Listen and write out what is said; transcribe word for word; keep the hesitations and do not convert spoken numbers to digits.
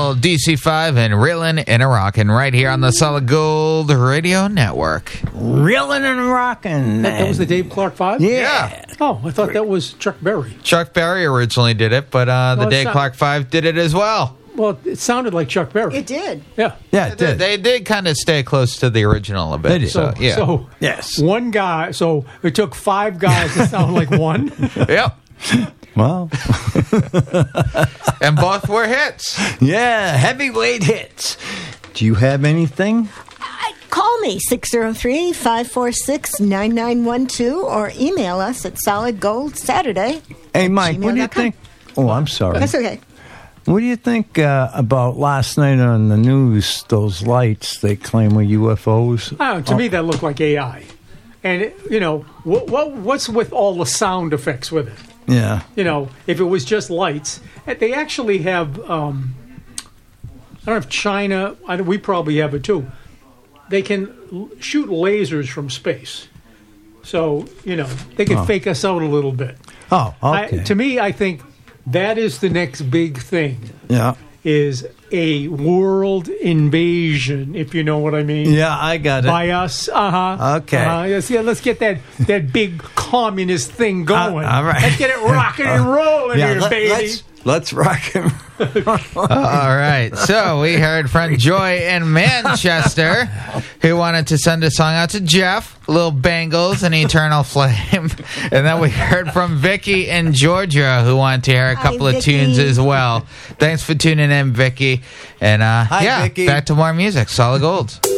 little D C five and Reelin' and a Rockin' right here on the Solid Gold Radio Network. Reelin' and a Rockin'. That, that was the Dave Clark Five? Yeah. Yeah. Oh, I thought that was Chuck Berry. Chuck Berry originally did it, but uh, the Well, it's Dave not- Clark Five did it as well. Well, it sounded like Chuck Berry. It did. Yeah. Yeah, it They did. They did kind of stay close to the original a bit. They did. So, yeah. So Yes. one guy. So it took five guys to sound like one. Yep. Well, And both were hits. yeah, heavyweight hits. Do you have anything? Call me, six oh three, five four six, nine nine one two, or email us at solidgoldsaturday. Hey, Mike, what do you gmail dot com. think? Oh, I'm sorry. That's okay. What do you think uh, about last night on the news, those lights they claim were U F Os? Oh, to me, that looked like A I. And, it, you know, what, what what's with all the sound effects with it? Yeah. You know, if it was just lights, they actually have, um, I don't know if China, I, we probably have it too. They can l- shoot lasers from space. So, you know, they can Oh. fake us out a little bit. Oh, okay. I, to me, I think that is the next big thing, yeah. is a world invasion, if you know what I mean. Yeah, I got it. By us, uh-huh. Okay. Uh-huh. Yes, yeah, let's get that, that big communist thing going. Uh, all right. Let's get it rocking and rolling yeah, here, let, baby. let's let's rock him. All right. So we heard from Joy in Manchester, who wanted to send a song out to Jeff, Little Bangles and Eternal Flame. And then we heard from Vicky in Georgia, who wanted to hear a Hi, couple of Vicky. tunes as well. Thanks for tuning in, Vicky. And uh, Hi, yeah, Vicky. back to more music. Solid Gold.